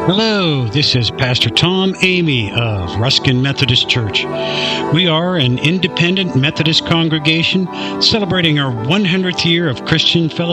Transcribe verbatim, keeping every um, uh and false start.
Hello, this is Pastor Tom Amy of Ruskin Methodist Church. We are an independent Methodist congregation celebrating our one hundredth year of Christian fellowship.